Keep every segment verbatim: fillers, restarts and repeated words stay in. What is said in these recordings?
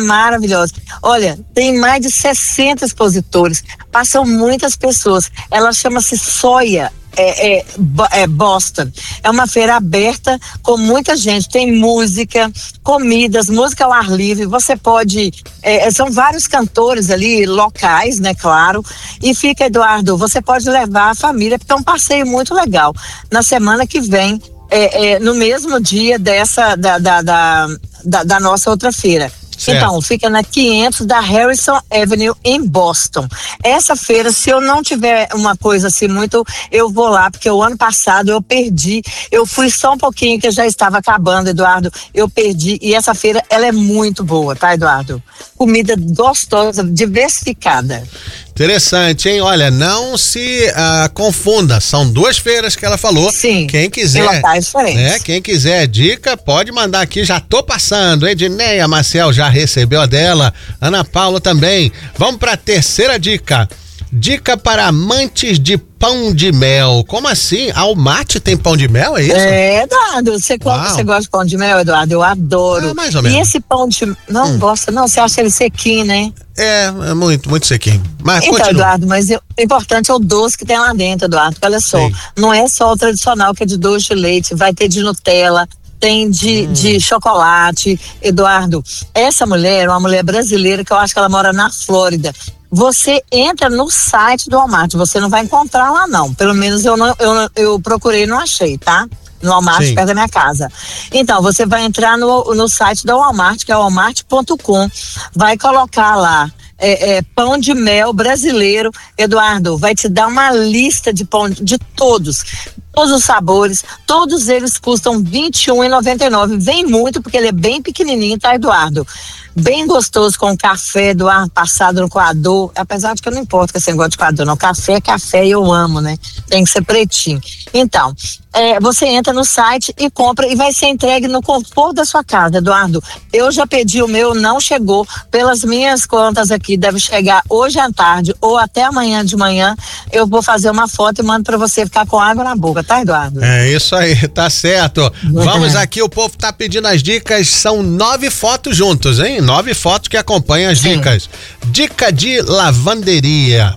maravilhosa. Olha, tem mais de sessenta expositores, passam muitas pessoas. Ela chama-se Soia. É, é, é Boston. É uma feira aberta com muita gente. Tem música, comidas, música ao ar livre. Você pode. É, são vários cantores ali, locais, né? Claro. E fica, Eduardo, você pode levar a família, porque é um passeio muito legal. Na semana que vem, é, é, no mesmo dia dessa, da, da, da, da, da nossa outra feira. Certo. Então, fica na quinhentos da Harrison Avenue, em Boston. Essa feira, se eu não tiver uma coisa assim muito, eu vou lá, porque o ano passado eu perdi, eu fui só um pouquinho, que já estava acabando, Eduardo, eu perdi, e essa feira, ela é muito boa, tá, Eduardo? Comida gostosa, diversificada. Interessante, hein? Olha, não se uh, confunda, são duas feiras que ela falou. Sim, quem quiser, em locais diferentes. Né? Quem quiser dica, pode mandar aqui, já tô passando. Edneia Maciel já recebeu a dela, Ana Paula também. Vamos para a terceira dica. Dica para amantes de pão de mel. Como assim? Almaty tem pão de mel, é isso? É, Eduardo, você, você gosta de pão de mel, Eduardo? Eu adoro. É, mais ou menos. E esse pão de... Não hum. gosta, não? Você acha ele sequinho, né? É, é muito, muito sequinho. Mas então, continua. Eduardo, mas eu, o importante é o doce que tem lá dentro, Eduardo. Olha só, sim, não é só o tradicional que é de doce de leite, vai ter de Nutella, tem de, hum. de chocolate. Eduardo, essa mulher é uma mulher brasileira que eu acho que ela mora na Flórida. Você entra no site do Walmart, você não vai encontrar lá não, pelo menos eu, não, eu, eu procurei e não achei, tá? No Walmart, sim, perto da minha casa. Então, você vai entrar no, no site da Walmart, que é walmart ponto com, vai colocar lá é, é, pão de mel brasileiro. Eduardo, vai te dar uma lista de pão de todos, todos os sabores, todos eles custam vinte e um reais e noventa e nove centavos. Vem muito, porque ele é bem pequenininho, tá, Eduardo? Bem gostoso, com café, Eduardo, passado no coador, apesar de que eu não importo que você gosta de coador, não, café é café e eu amo, né? Tem que ser pretinho. Então, é, você entra no site e compra e vai ser entregue no conforto da sua casa, Eduardo. Eu já pedi o meu, não chegou, pelas minhas contas aqui, deve chegar hoje à tarde ou até amanhã de manhã. Eu vou fazer uma foto e mando pra você ficar com água na boca, tá, Eduardo? É isso aí, tá certo. Vamos aqui, o povo tá pedindo as dicas, são nove fotos juntos, hein? Nove fotos que acompanham as Sim. dicas. Dica de lavanderia.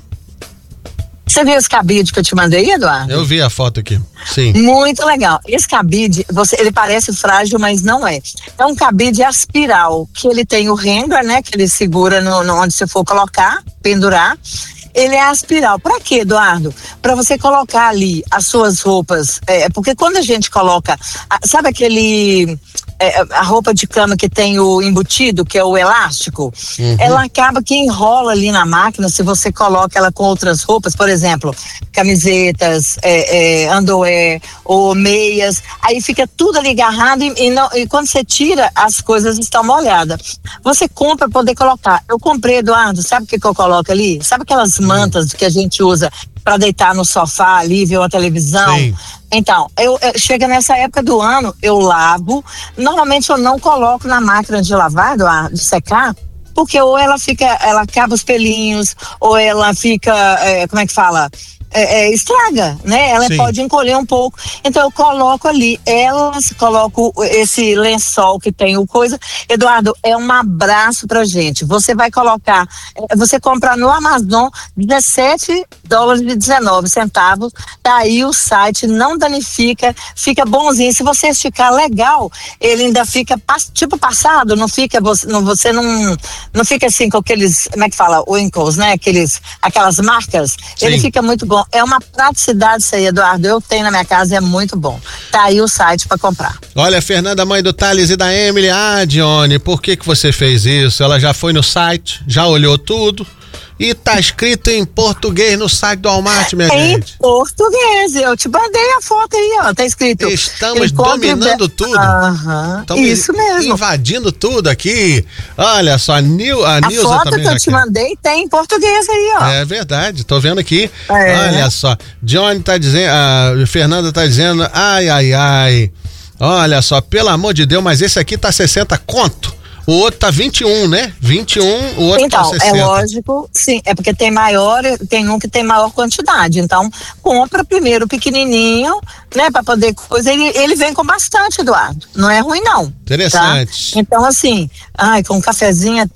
Você viu esse cabide que eu te mandei, Eduardo? Eu vi a foto aqui, sim. Muito legal. Esse cabide, você, ele parece frágil, mas não é. É um cabide aspiral, que ele tem o hanger, né? Que ele segura no, no onde você for colocar, pendurar. Ele é aspiral. Pra quê, Eduardo? Pra você colocar ali as suas roupas. É, porque quando a gente coloca, sabe aquele... É, a roupa de cama que tem o embutido, que é o elástico, uhum, ela acaba que enrola ali na máquina se você coloca ela com outras roupas, por exemplo, camisetas, é, é, underwear ou meias, aí fica tudo ali agarrado e, e, não, e quando você tira, as coisas estão molhadas. Você compra para poder colocar. Eu comprei, Eduardo, sabe o que, que eu coloco ali? Sabe aquelas mantas que a gente usa para deitar no sofá ali, ver uma televisão? Sim. Então, eu, eu chega nessa época do ano, eu lavo. Normalmente eu não coloco na máquina de lavar, Eduardo, de secar, porque ou ela fica, ela acaba os pelinhos, ou ela fica, é, como é que fala? É, é, estraga, né? Ela Sim. pode encolher um pouco. Então eu coloco ali, elas coloco esse lençol que tem o coisa. Eduardo, é um abraço pra gente. Você vai colocar, você compra no Amazon dezessete dólares e dezenove centavos. Tá aí o site, não danifica, fica bonzinho. Se você esticar legal, ele ainda fica tipo passado, não fica, você não, você não, não fica assim com aqueles, como é que fala? Wrinkles, né? Aqueles, aquelas marcas. Sim. Ele fica muito bom. É uma praticidade isso aí, Eduardo. Eu tenho na minha casa, é muito bom. Tá aí o site para comprar. Olha, Fernanda, mãe do Thales e da Emily. Ah, Dione, por que que você fez isso? Ela já foi no site, já olhou tudo. E tá escrito em português no site do Walmart, minha em gente. Em português, eu te mandei a foto aí, ó, tá escrito. Estamos dominando tudo. Aham, isso mesmo. Invadindo tudo aqui. Olha só, a, Nil, a, a Nilza foto também que eu te quer. mandei tem em português aí, ó. É verdade, tô vendo aqui. É. Olha só, Johnny tá dizendo, a Fernanda tá dizendo, ai, ai, ai. Olha só, pelo amor de Deus, mas esse aqui tá sessenta conto. O outro tá vinte e um, né? vinte e um, o outro então, tá sessenta. É lógico, sim, é porque tem maior, tem um que tem maior quantidade. Então, compra primeiro o pequenininho, né, pra poder coisa. Ele, ele vem com bastante, Eduardo. Não é ruim, não. Interessante. Tá? Então, assim, ai, com um cafezinho é